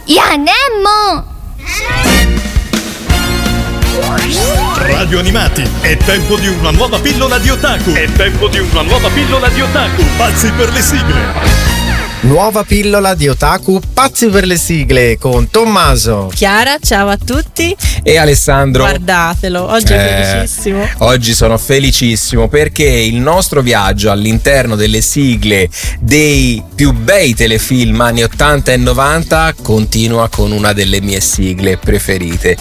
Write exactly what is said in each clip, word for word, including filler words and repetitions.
Yanemmo! Radio Animati, è tempo di una nuova pillola di otaku. È tempo di una nuova pillola di otaku. Pazzi per le sigle. Nuova pillola di otaku, pazzi per le sigle, con Tommaso, Chiara, ciao a tutti. E Alessandro. Guardatelo, oggi eh, è felicissimo. Oggi sono felicissimo perché il nostro viaggio all'interno delle sigle dei più bei telefilm anni ottanta e novanta continua con una delle mie sigle preferite.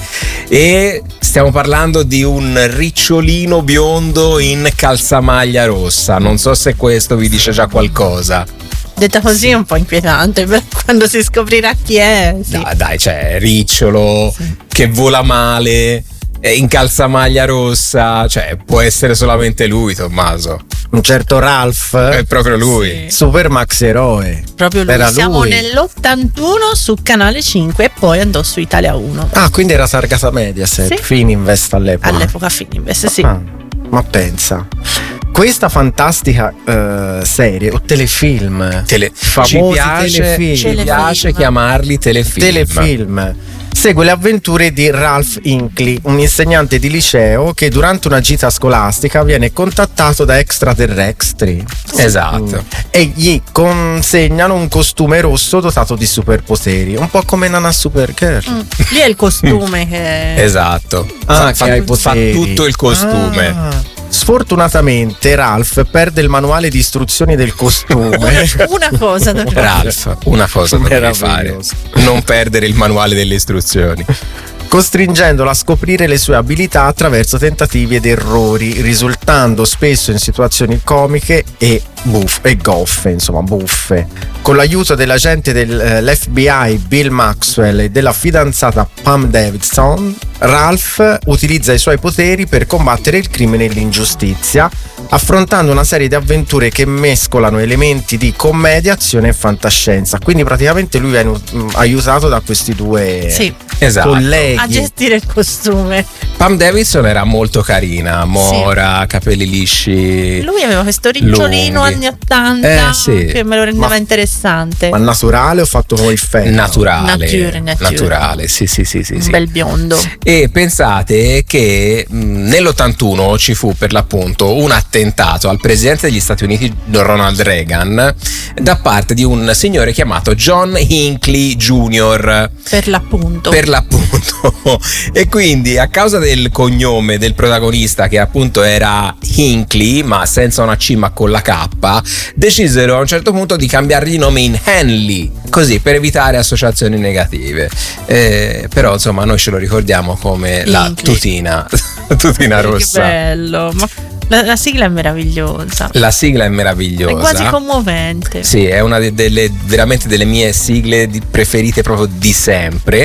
E stiamo parlando di un ricciolino biondo in calzamaglia rossa. Non so se questo vi dice già qualcosa. Detta così è un po' inquietante, però quando si scoprirà chi è. Sì. Dai, dai, cioè, ricciolo, sì, che vola male, in calzamaglia rossa, cioè, può essere solamente lui, Tommaso. Un certo Ralph. È proprio lui. Sì. Super Max Eroe. Proprio lui. Era Siamo lui. nell'ottantuno su Canale cinque e poi andò su Italia uno. Ah, quindi era Sargasa Mediaset, sì, Fininvest all'epoca. All'epoca Fininvest, sì. Ah, ma pensa. Questa fantastica uh, serie o telefilm, Tele- famosi ci piace, telefilm, ci piace chiamarli telefilm. telefilm segue le avventure di Ralph Hinckley, un insegnante di liceo che durante una gita scolastica viene contattato da extraterrestri. Esatto. Mm. E gli consegnano un costume rosso dotato di superpoteri, un po' come Nana Supergirl. Mm. Lì è il costume che... Esatto. Ah, fa, che fa, fa tutto il costume. Ah. Sfortunatamente Ralph perde il manuale di istruzioni del costume. Una cosa dovrebbe Ralph, una cosa dovrebbe fare: non perdere il manuale delle istruzioni, costringendolo a scoprire le sue abilità attraverso tentativi ed errori, risultando spesso in situazioni comiche e buffe, e goffe, insomma buffe. Con l'aiuto dell'agente dell'F B I Bill Maxwell e della fidanzata Pam Davidson, Ralph utilizza i suoi poteri per combattere il crimine e l'ingiustizia, affrontando una serie di avventure che mescolano elementi di commedia, azione e fantascienza. Quindi praticamente lui viene aiutato da questi due, sì, esatto, colleghi a gestire il costume. Pam Davidson era molto carina, mora, sì, capelli lisci. Lui aveva questo ricciolino lunghi, anni ottanta, eh, sì, che me lo rendeva ma, interessante. Ma naturale o fatto con il ferro? Naturale, nature, nature. naturale, sì, sì, sì, sì, un sì. bel biondo. E pensate che mh, nell'ottantuno ci fu per l'appunto un attentato al presidente degli Stati Uniti Ronald Reagan da parte di un signore chiamato John Hinckley Junior Per l'appunto. Per l'appunto. E quindi a causa del cognome del protagonista, che appunto era Hinckley ma senza una C ma con la K, decisero a un certo punto di cambiargli nome in Henley, così per evitare associazioni negative. Eh, però insomma noi ce lo ricordiamo come Hinckley, la tutina tutina rossa. Che bello, ma la, la sigla è meravigliosa. La sigla è meravigliosa, è quasi commovente. Sì, è una de- delle veramente delle mie sigle di- preferite proprio di sempre.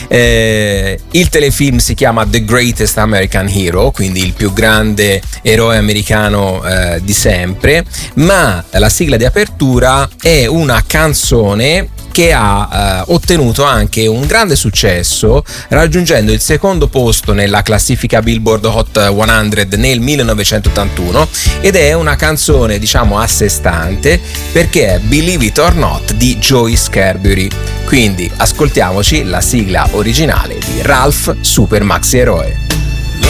Eh, il telefilm si chiama The Greatest American Hero, quindi il più grande eroe americano eh, di sempre, ma la sigla di apertura è una canzone che ha eh, ottenuto anche un grande successo, raggiungendo il secondo posto nella classifica Billboard Hot cento nel millenovecentottantuno, ed è una canzone diciamo a sé stante perché è Believe It or Not di Joey Scarbury. Quindi ascoltiamoci la sigla originale di Ralph Super Maxi Eroe.